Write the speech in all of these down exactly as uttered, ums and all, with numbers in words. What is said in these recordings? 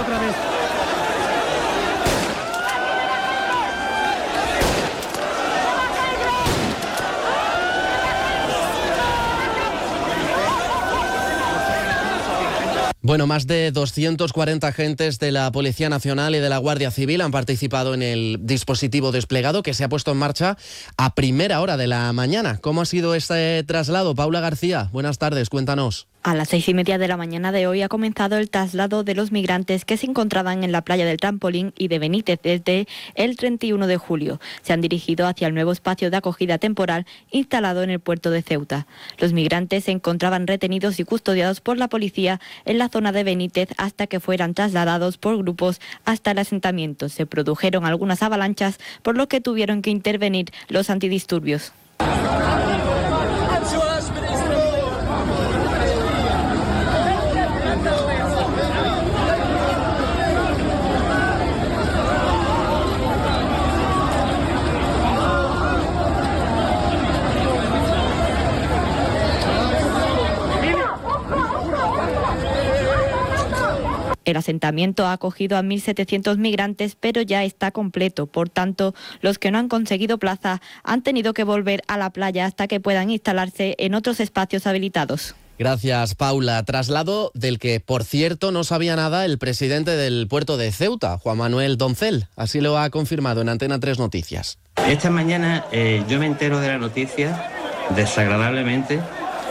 otra vez. Bueno, más de doscientos cuarenta agentes de la Policía Nacional y de la Guardia Civil han participado en el dispositivo desplegado que se ha puesto en marcha a primera hora de la mañana. ¿Cómo ha sido este traslado? Paula García, buenas tardes, cuéntanos. A las seis y media de la mañana de hoy ha comenzado el traslado de los migrantes que se encontraban en la playa del Trampolín y de Benítez desde el treinta y uno de julio. Se han dirigido hacia el nuevo espacio de acogida temporal instalado en el puerto de Ceuta. Los migrantes se encontraban retenidos y custodiados por la policía en la zona de Benítez hasta que fueran trasladados por grupos hasta el asentamiento. Se produjeron algunas avalanchas, por lo que tuvieron que intervenir los antidisturbios. El asentamiento ha acogido a mil setecientos migrantes, pero ya está completo. Por tanto, los que no han conseguido plaza han tenido que volver a la playa hasta que puedan instalarse en otros espacios habilitados. Gracias, Paula. Traslado del que, por cierto, no sabía nada el presidente del puerto de Ceuta, Juan Manuel Doncel. Así lo ha confirmado en Antena tres Noticias. Esta mañana eh, yo me entero de la noticia desagradablemente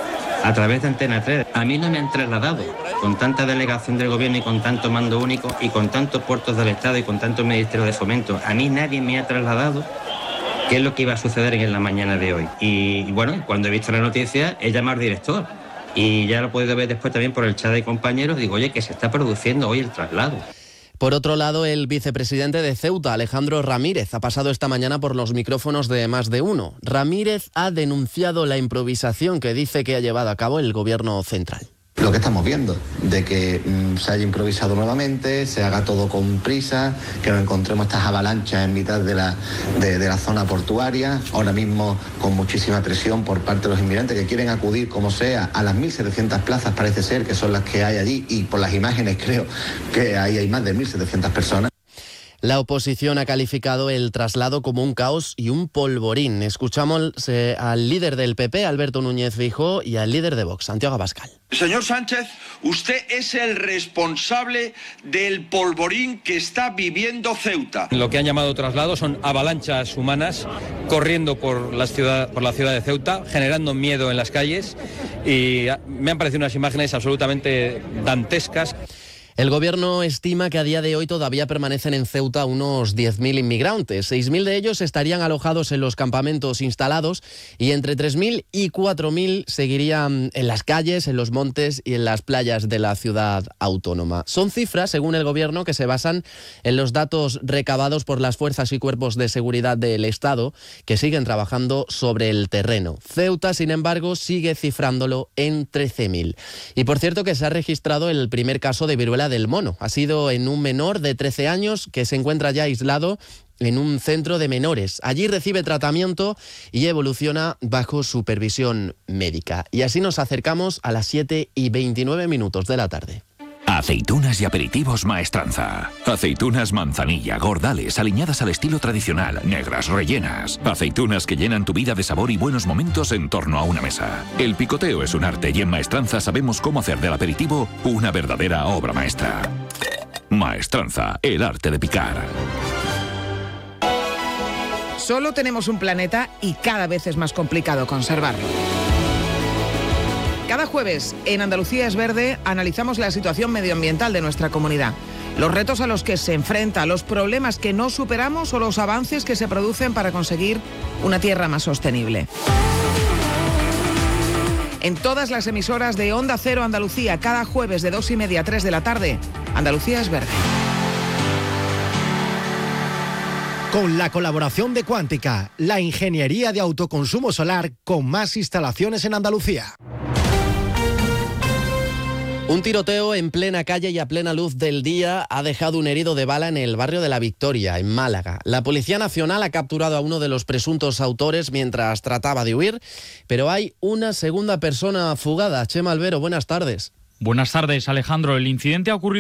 a través de Antena tres. A mí no me han trasladado con tanta delegación del gobierno y con tanto mando único y con tantos puertos del Estado y con tanto Ministerio de Fomento. A mí nadie me ha trasladado qué es lo que iba a suceder en la mañana de hoy. Y bueno, cuando he visto la noticia he llamado al director y ya lo he podido ver después también por el chat de compañeros. Digo, oye, que se está produciendo hoy el traslado. Por otro lado, el vicepresidente de Ceuta, Alejandro Ramírez, ha pasado esta mañana por los micrófonos de Más de Uno. Ramírez ha denunciado la improvisación que dice que ha llevado a cabo el gobierno central. Lo que estamos viendo, de que mmm, se haya improvisado nuevamente, se haga todo con prisa, que nos encontremos estas avalanchas en mitad de la, de, de la zona portuaria, ahora mismo con muchísima presión por parte de los inmigrantes que quieren acudir, como sea, a las mil setecientas plazas, parece ser, que son las que hay allí, y por las imágenes creo que ahí hay más de mil setecientas personas. La oposición ha calificado el traslado como un caos y un polvorín. Escuchamos eh, al líder del P P, Alberto Núñez Feijóo, y al líder de Vox, Santiago Abascal. Señor Sánchez, usted es el responsable del polvorín que está viviendo Ceuta. Lo que han llamado traslado son avalanchas humanas corriendo por la ciudad, por la ciudad de Ceuta, generando miedo en las calles, y me han parecido unas imágenes absolutamente dantescas. El gobierno estima que a día de hoy todavía permanecen en Ceuta unos diez mil inmigrantes. seis mil de ellos estarían alojados en los campamentos instalados y entre tres mil y cuatro mil seguirían en las calles, en los montes y en las playas de la ciudad autónoma. Son cifras, según el gobierno, que se basan en los datos recabados por las fuerzas y cuerpos de seguridad del Estado, que siguen trabajando sobre el terreno. Ceuta, sin embargo, sigue cifrándolo en trece mil. Y por cierto que se ha registrado el primer caso de viruela del mono. Ha sido en un menor de trece años que se encuentra ya aislado en un centro de menores. Allí recibe tratamiento y evoluciona bajo supervisión médica. Y así nos acercamos a las siete y veintinueve minutos de la tarde. Aceitunas y aperitivos Maestranza. Aceitunas manzanilla, gordales, aliñadas al estilo tradicional, negras, rellenas. Aceitunas que llenan tu vida de sabor y buenos momentos en torno a una mesa. El picoteo es un arte y en Maestranza sabemos cómo hacer del aperitivo una verdadera obra maestra. Maestranza, el arte de picar. Solo tenemos un planeta y cada vez es más complicado conservarlo. Cada jueves en Andalucía es Verde analizamos la situación medioambiental de nuestra comunidad, los retos a los que se enfrenta, los problemas que no superamos o los avances que se producen para conseguir una tierra más sostenible. En todas las emisoras de Onda Cero Andalucía, cada jueves de dos y media a tres de la tarde, Andalucía es Verde. Con la colaboración de Cuántica, la ingeniería de autoconsumo solar con más instalaciones en Andalucía. Un tiroteo en plena calle y a plena luz del día ha dejado un herido de bala en el barrio de La Victoria, en Málaga. La Policía Nacional ha capturado a uno de los presuntos autores mientras trataba de huir, pero hay una segunda persona fugada. Chema Albero, buenas tardes. Buenas tardes, Alejandro. El incidente ha ocurrido